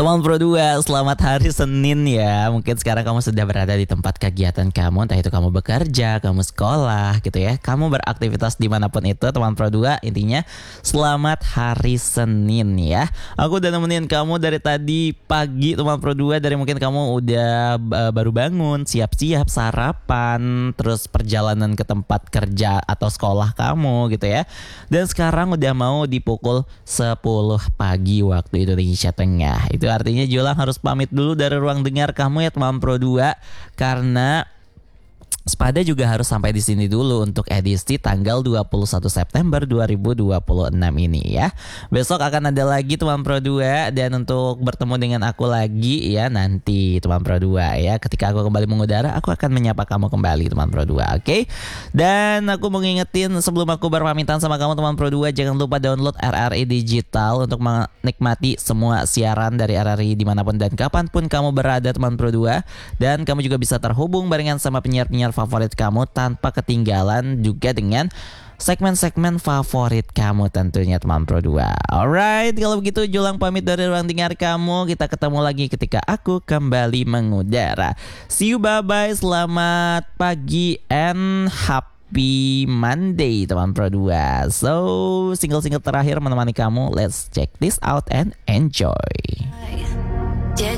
Teman Pro 2, selamat hari Senin ya. Mungkin sekarang kamu sudah berada di tempat kegiatan kamu, entah itu kamu bekerja, kamu sekolah gitu ya. Kamu beraktivitas dimanapun itu, teman Pro 2, intinya selamat hari Senin ya. Aku udah nemenin kamu dari tadi pagi teman Pro 2, dari mungkin kamu udah baru bangun, siap-siap sarapan, terus perjalanan ke tempat kerja atau sekolah kamu gitu ya. Dan sekarang udah mau di pukul 10 pagi waktu Indonesia Tengah. Itu artinya Julang harus pamit dulu dari ruang dengar kamu ya teman Pro 2, karena Spada juga harus sampai di sini dulu untuk edisi tanggal 21 September 2026 ini ya. Besok akan ada lagi teman Pro 2, dan untuk bertemu dengan aku lagi ya nanti teman Pro 2 ya. Ketika aku kembali mengudara, aku akan menyapa kamu kembali teman Pro 2, oke? Dan aku mau ngingetin sebelum aku berpamitan sama kamu teman Pro 2, jangan lupa download RRI Digital untuk menikmati semua siaran dari RRI dimanapun dan kapanpun kamu berada teman Pro 2. Dan kamu juga bisa terhubung barengan sama penyiar-penyiar favorit kamu tanpa ketinggalan juga dengan segmen-segmen favorit kamu tentunya teman Pro 2. Alright, kalau begitu Julang pamit dari ruang dengar kamu. Kita ketemu lagi ketika aku kembali mengudara. See you, bye-bye, selamat pagi and happy Monday teman Pro 2. So, single-single terakhir menemani kamu. Let's check this out and enjoy.